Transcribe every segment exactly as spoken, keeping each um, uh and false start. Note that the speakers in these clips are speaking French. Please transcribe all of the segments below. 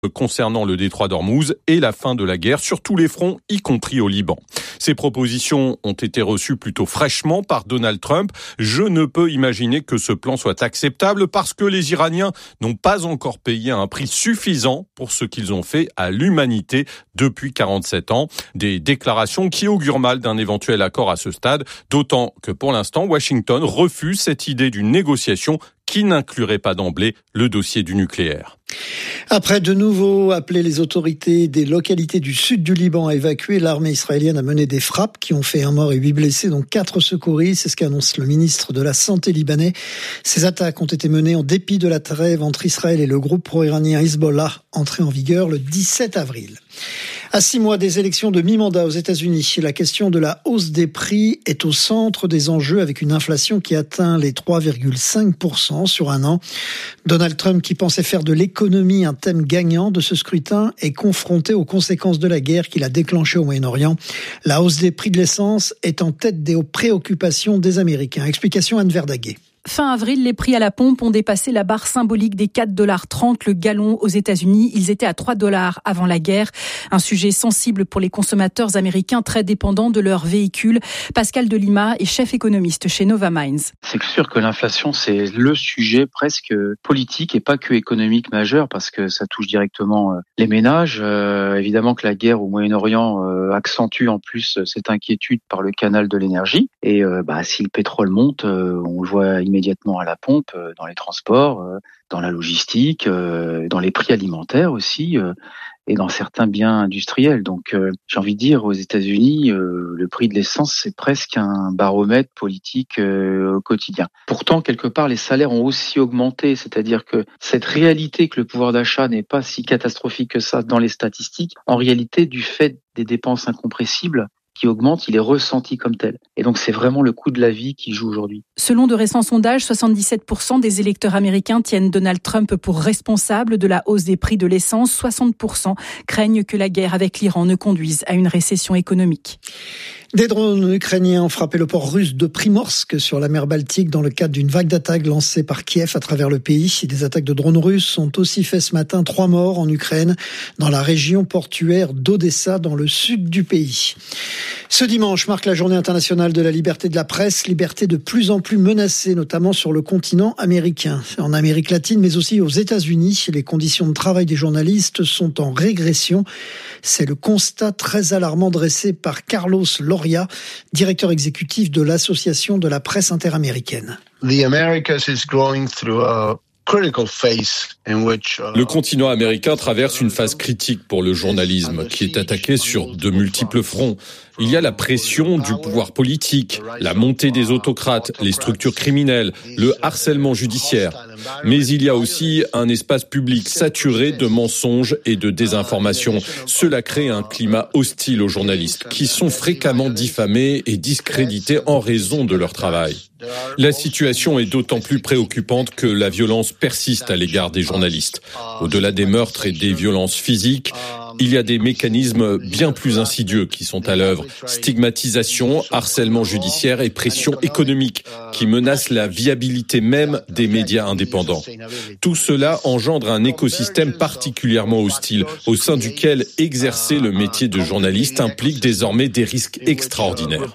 concernant le détroit d'Ormuz et la fin de la guerre sur tous les fronts, y compris au Liban. Ces propositions ont été reçues plutôt fraîchement par Donald Trump. Je ne peux imaginer que ce plan soit acceptable parce que les Iraniens n'ont pas encore payé un prix suffisant pour ce qu'ils ont fait à l'humanité depuis quarante-sept ans. Des déclarations qui augurent mal d'un éventuel accord à ce stade, d'autant que pour l'instant, Washington refuse cette idée d'une négociation qui n'inclurait pas d'emblée le dossier du nucléaire. Après de nouveau appeler les autorités des localités du sud du Liban à évacuer, l'armée israélienne a mené des frappes qui ont fait un mort et huit blessés, dont quatre secouristes. C'est ce qu'annonce le ministre de la Santé libanais. Ces attaques ont été menées en dépit de la trêve entre Israël et le groupe pro-iranien Hezbollah, entré en vigueur le dix-sept avril. À six mois des élections de mi-mandat aux États-Unis, la question de la hausse des prix est au centre des enjeux avec une inflation qui atteint les trois virgule cinq pour cent sur un an. Donald Trump, qui pensait faire de l'économie un thème gagnant de ce scrutin, est confronté aux conséquences de la guerre qu'il a déclenchée au Moyen-Orient. La hausse des prix de l'essence est en tête des préoccupations des Américains. Explication Anne Verdaguet. Fin avril, les prix à la pompe ont dépassé la barre symbolique des quatre dollars trente le gallon aux États-Unis. Ils étaient à trois dollars avant la guerre. Un sujet sensible pour les consommateurs américains très dépendants de leurs véhicules. Pascal Delima est chef économiste chez Nova Mines. C'est sûr que l'inflation, c'est le sujet presque politique et pas que économique majeur parce que ça touche directement les ménages. Euh, évidemment que la guerre au Moyen-Orient euh, accentue en plus cette inquiétude par le canal de l'énergie. Et euh, bah, si le pétrole monte, euh, on le voit immédiatement à la pompe, euh, dans les transports, euh, dans la logistique, euh, dans les prix alimentaires aussi, euh, et dans certains biens industriels. Donc, euh, j'ai envie de dire, aux États-Unis, euh, le prix de l'essence, c'est presque un baromètre politique euh, au quotidien. Pourtant, quelque part, les salaires ont aussi augmenté, c'est-à-dire que cette réalité que le pouvoir d'achat n'est pas si catastrophique que ça dans les statistiques, en réalité, du fait des dépenses incompressibles, qui augmente, il est ressenti comme tel. Et donc, c'est vraiment le coût de la vie qui joue aujourd'hui. Selon de récents sondages, soixante-dix-sept pour cent des électeurs américains tiennent Donald Trump pour responsable de la hausse des prix de l'essence. soixante pour cent craignent que la guerre avec l'Iran ne conduise à une récession économique. Des drones ukrainiens ont frappé le port russe de Primorsk sur la mer Baltique dans le cadre d'une vague d'attaques lancée par Kiev à travers le pays. Des attaques de drones russes ont aussi fait ce matin trois morts en Ukraine, dans la région portuaire d'Odessa, dans le sud du pays. Ce dimanche marque la journée internationale de la liberté de la presse, liberté de plus en plus menacée, notamment sur le continent américain. En Amérique latine, mais aussi aux États-Unis, les conditions de travail des journalistes sont en régression. C'est le constat très alarmant dressé par Carlos Loria, directeur exécutif de l'Association de la presse interaméricaine. The Americas is going through a critical phase in which, uh, Le continent américain traverse une phase critique pour le journalisme qui est attaqué sur de multiples fronts. Il y a la pression du pouvoir politique, la montée des autocrates, les structures criminelles, le harcèlement judiciaire. Mais il y a aussi un espace public saturé de mensonges et de désinformation. Cela crée un climat hostile aux journalistes qui sont fréquemment diffamés et discrédités en raison de leur travail. La situation est d'autant plus préoccupante que la violence persiste à l'égard des journalistes. Au-delà des meurtres et des violences physiques, il y a des mécanismes bien plus insidieux qui sont à l'œuvre. Stigmatisation, harcèlement judiciaire et pression économique qui menacent la viabilité même des médias indépendants. Tout cela engendre un écosystème particulièrement hostile au sein duquel exercer le métier de journaliste implique désormais des risques extraordinaires.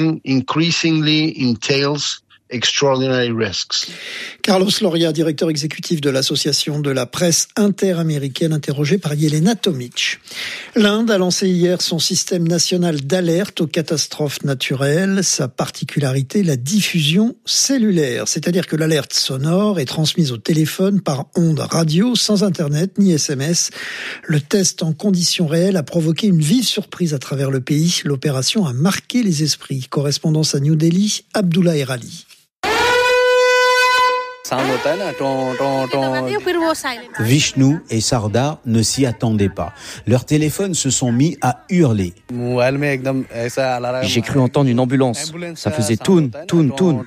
Extraordinary risks. Carlos Loria, directeur exécutif de l'Association de la presse interaméricaine, interrogé par Yelena Tomic. L'Inde a lancé hier son système national d'alerte aux catastrophes naturelles. Sa particularité, la diffusion cellulaire, c'est-à-dire que l'alerte sonore est transmise au téléphone par ondes radio, sans Internet ni S M S. Le test en conditions réelles a provoqué une vive surprise à travers le pays. L'opération a marqué les esprits. Correspondance à New Delhi, Abdullah Erali. Vishnu et Sardar ne s'y attendaient pas. Leurs téléphones se sont mis à hurler. J'ai cru entendre une ambulance. Ça faisait toun, toun, toun.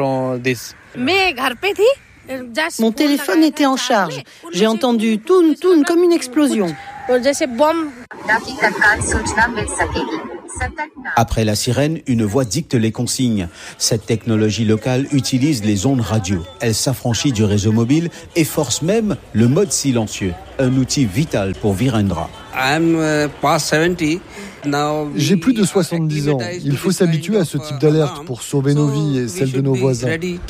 Mon téléphone était en charge. J'ai entendu toun, toun comme une explosion. Après la sirène, une voix dicte les consignes. Cette technologie locale utilise les ondes radio. Elle s'affranchit du réseau mobile et force même le mode silencieux, un outil vital pour Virendra. J'ai plus de soixante-dix ans. Il faut s'habituer à ce type d'alerte pour sauver nos vies et celles de nos voisins.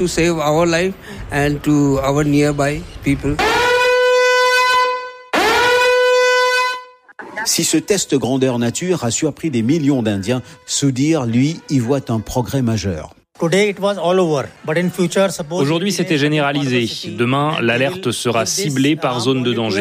Si ce test grandeur nature a surpris des millions d'Indiens, Sudhir, lui, y voit un progrès majeur. Aujourd'hui, c'était généralisé. Demain, l'alerte sera ciblée par zone de danger.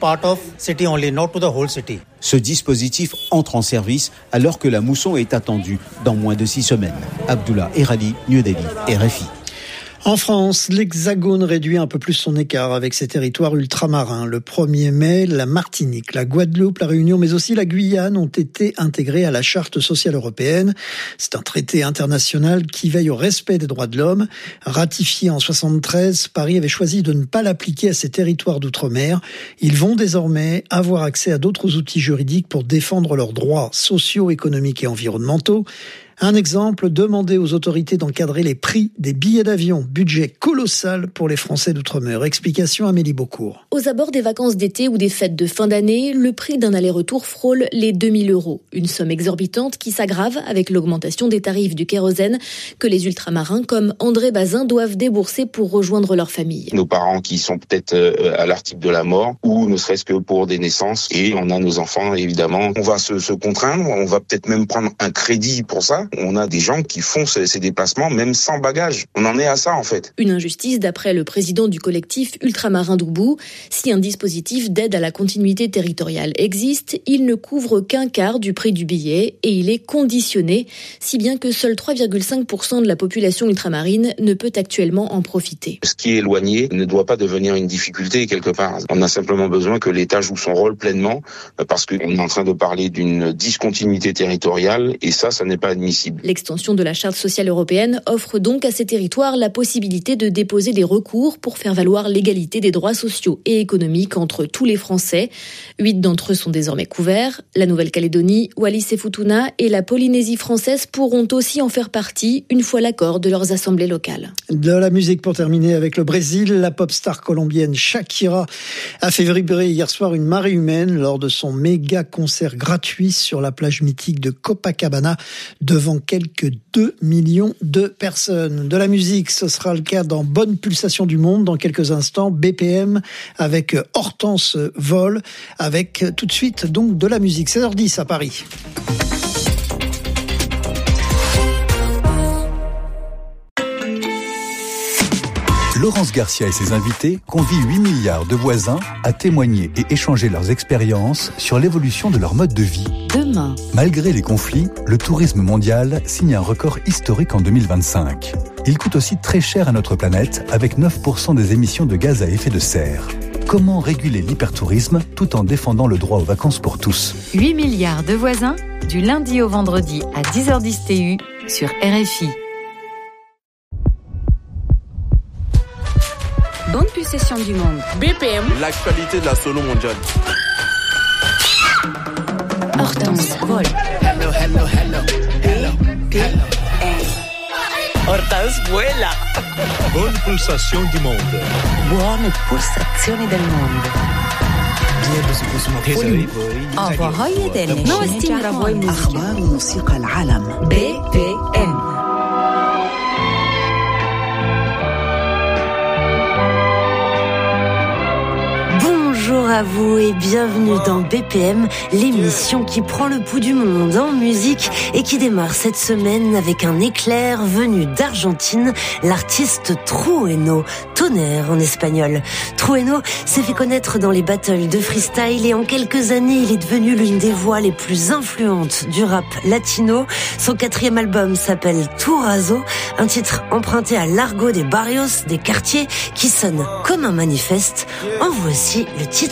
Ce dispositif entre en service alors que la mousson est attendue dans moins de six semaines. Abdullah Erali, New Delhi, R F I. En France, l'Hexagone réduit un peu plus son écart avec ses territoires ultramarins. Le premier mai, la Martinique, la Guadeloupe, la Réunion, mais aussi la Guyane ont été intégrés à la Charte sociale européenne. C'est un traité international qui veille au respect des droits de l'homme. Ratifié en soixante-treize, Paris avait choisi de ne pas l'appliquer à ses territoires d'outre-mer. Ils vont désormais avoir accès à d'autres outils juridiques pour défendre leurs droits sociaux, économiques et environnementaux. Un exemple, demander aux autorités d'encadrer les prix des billets d'avion. Budget colossal pour les Français d'outre-mer. Explication Amélie Beaucourt. Aux abords des vacances d'été ou des fêtes de fin d'année, le prix d'un aller-retour frôle les deux mille euros. Une somme exorbitante qui s'aggrave avec l'augmentation des tarifs du kérosène que les ultramarins comme André Bazin doivent débourser pour rejoindre leur famille. Nos parents qui sont peut-être à l'article de la mort ou ne serait-ce que pour des naissances. Et on a nos enfants, évidemment. On va se, se contraindre, on va peut-être même prendre un crédit pour ça. On a des gens qui font ces, ces déplacements même sans bagages. On en est à ça en fait. Une injustice d'après le président du collectif Ultramarin d'Oubou. Si un dispositif d'aide à la continuité territoriale existe, il ne couvre qu'un quart du prix du billet et il est conditionné, si bien que seul trois virgule cinq pour cent de la population ultramarine ne peut actuellement en profiter. Ce qui est éloigné ne doit pas devenir une difficulté quelque part. On a simplement besoin que l'État joue son rôle pleinement parce qu'on est en train de parler d'une discontinuité territoriale et ça, ça n'est pas admissible. L'extension de la Charte sociale européenne offre donc à ces territoires la possibilité de déposer des recours pour faire valoir l'égalité des droits sociaux et économiques entre tous les Français. Huit d'entre eux sont désormais couverts. La Nouvelle-Calédonie, Wallis et Futuna et la Polynésie française pourront aussi en faire partie une fois l'accord de leurs assemblées locales. De la musique pour terminer avec le Brésil. La pop star colombienne Shakira a fait vibrer hier soir une marée humaine lors de son méga concert gratuit sur la plage mythique de Copacabana devant quelques deux millions de personnes. De la musique, ce sera le cas dans Bonne Pulsation du Monde dans quelques instants. B P M avec Hortense Vol, avec tout de suite donc de la musique. seize heures dix à Paris. Laurence Garcia et ses invités convient huit milliards de voisins à témoigner et échanger leurs expériences sur l'évolution de leur mode de vie. Demain. Malgré les conflits, le tourisme mondial signe un record historique en deux mille vingt-cinq. Il coûte aussi très cher à notre planète avec neuf pour cent des émissions de gaz à effet de serre. Comment réguler l'hypertourisme tout en défendant le droit aux vacances pour tous ? huit milliards de voisins, du lundi au vendredi à dix heures dix T U sur R F I. Bonne Pulsation du Monde. B P M. L'actualité de la solo mondiale. Hortense Vol. Hello, hello, hello. Hello, hello. Hortense vuela. Bonne Pulsation du Monde. Buone pulsazioni del mondo. أخبار دل نوستي مروي أخبار موسيقى العالم. B P M. Bonjour à vous et bienvenue dans B P M, l'émission qui prend le pouls du monde en musique et qui démarre cette semaine avec un éclair venu d'Argentine, l'artiste Trueno, tonnerre en espagnol. Trueno s'est fait connaître dans les battles de freestyle et en quelques années, il est devenu l'une des voix les plus influentes du rap latino. Son quatrième album s'appelle Turazo, un titre emprunté à l'argot des barrios, des quartiers, qui sonne comme un manifeste. En voici le titre